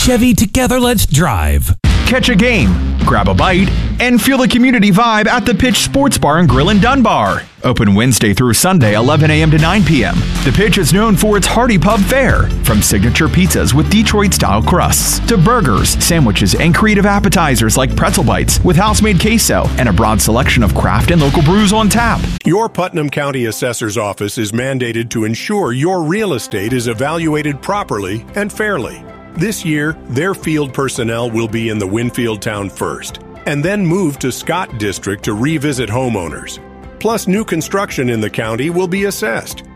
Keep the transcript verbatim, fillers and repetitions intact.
Chevy, together let's drive. Catch a game, grab a bite, and feel the community vibe at the Pitch Sports Bar and Grill in Dunbar. Open Wednesday through Sunday, eleven a.m. to nine p.m. The Pitch is known for its hearty pub fare, from signature pizzas with Detroit-style crusts to burgers, sandwiches, and creative appetizers like pretzel bites with house-made queso and a broad selection of craft and local brews on tap. Your Putnam County Assessor's Office is mandated to ensure your real estate is evaluated properly and fairly. This year, their field personnel will be in the Winfield town first, and then move to Scott District to revisit homeowners. Plus, new construction in the county will be assessed.